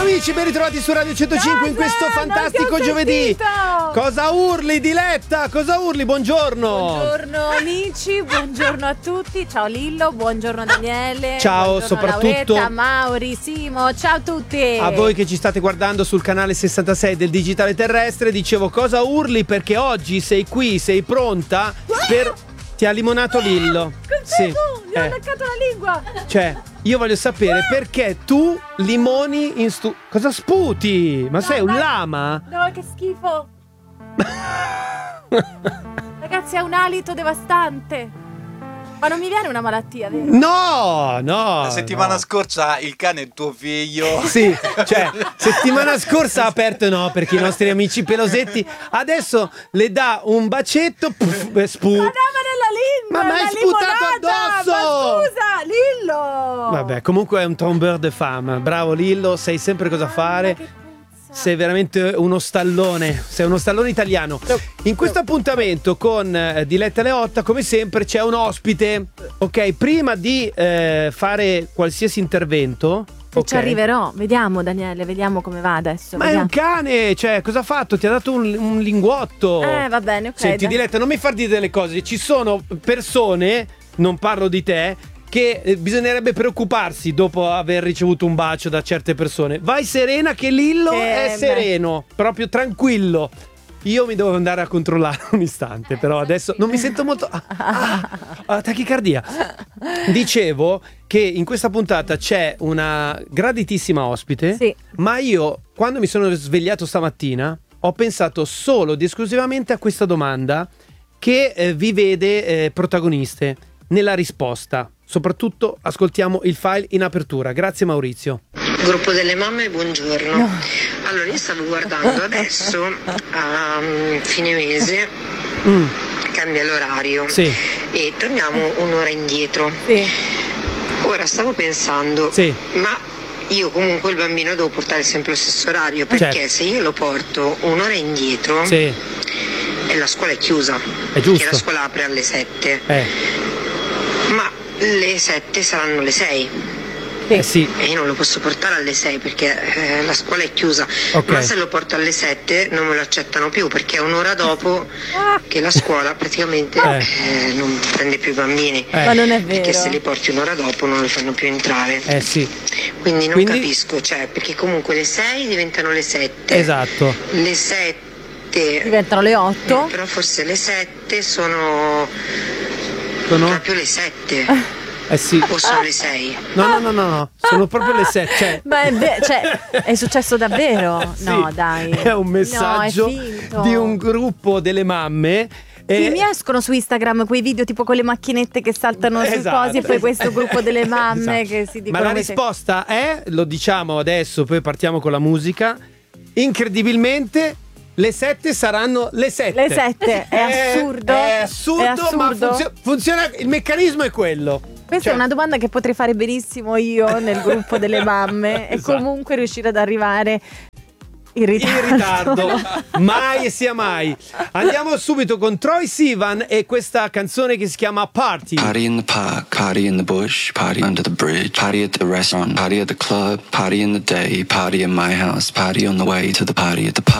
Amici, ben ritrovati su Radio 105 in questo fantastico giovedì. Cosa urli, Diletta? Cosa urli? Buongiorno. Buongiorno amici, buongiorno a tutti. Ciao Lillo, buongiorno Daniele. Ciao, buongiorno soprattutto Lauretta, Mauri, Simo. Ciao a tutti. a voi che ci state guardando sul canale 66 del Digitale Terrestre. Dicevo, cosa urli? Perché oggi sei qui, sei pronta per... Ti ha limonato Lillo. Sì. Gli ho leccato la lingua. Cioè, io voglio sapere perché tu limoni in Cosa sputi? Ma sei un lama? No, che schifo. Ragazzi, ha un alito devastante. Ma non mi viene una malattia, vero? No. La settimana scorsa il cane è tuo figlio. Sì, cioè, settimana scorsa ha aperto, no, perché i nostri amici pelosetti adesso le dà un bacetto, sputa. Ma nella lingua. Ma mi hai sputato addosso! Ma scusa, Lillo. Vabbè, comunque è un tombeur de femme. Bravo Lillo, sai sempre cosa fare. Sei veramente uno stallone. Sei uno stallone italiano. In questo appuntamento con Diletta Leotta, come sempre, c'è un ospite. Ok, prima di fare qualsiasi intervento, Ci arriverò, vediamo Daniele, vediamo come va adesso. Ma vediamo. è un cane, cioè, cosa ha fatto? Ti ha dato un linguotto. Va bene, ok. Senti, Diletta, non mi far dire delle cose. Ci sono persone, non parlo di te, che bisognerebbe preoccuparsi dopo aver ricevuto un bacio da certe persone. Vai serena che Lillo è sereno, proprio tranquillo. Io mi devo andare a controllare un istante, però adesso non mi sento molto... tachicardia. Dicevo che in questa puntata c'è una graditissima ospite, sì. Ma io, quando mi sono svegliato stamattina, ho pensato solo ed esclusivamente a questa domanda che vi vede protagoniste nella risposta. Soprattutto ascoltiamo il file in apertura. Grazie Maurizio. Gruppo delle mamme, buongiorno. No. Allora, io stavo guardando adesso a fine mese, cambia l'orario, sì. E torniamo un'ora indietro. Sì. Ora stavo pensando, sì. Ma io comunque il bambino devo portare sempre lo stesso orario, perché certo. Se io lo porto un'ora indietro, sì. E la scuola è chiusa, è giusto. Perché la scuola apre alle 7. Ma le 7 saranno le 6. Sì. E io non lo posso portare alle 6 perché la scuola è chiusa. Okay. Ma se lo porto alle 7 non me lo accettano più, perché è un'ora dopo che la scuola praticamente non prende più i bambini. Ma non è vero. Perché se li porti un'ora dopo non li fanno più entrare. Sì. Quindi non capisco, cioè, perché comunque le 6 diventano le 7. Esatto. Le 7 diventano le 8. Però forse le 7 sono proprio le 7. Sì. O sono le 6? No, sono proprio le 7. Cioè... Ma è successo davvero? Sì, no, dai. È un messaggio di un gruppo delle mamme. Sì, mi escono su Instagram quei video tipo con le macchinette che saltano sui cosi, e poi questo gruppo delle mamme che si dicono. Ma la risposta è, lo diciamo adesso, poi partiamo con la musica. Incredibilmente le 7 saranno le 7. Le 7, è assurdo. È assurdo, ma funziona, il meccanismo è quello. Questa è una domanda che potrei fare benissimo io nel gruppo delle mamme e comunque riuscire ad arrivare in ritardo. Mai e sia mai. Andiamo subito con Troye Sivan e questa canzone che si chiama Party. Party in the park, party in the bush, party under the bridge, party at the restaurant, party at the club, party in the day, party in my house, party on the way to the party at the park.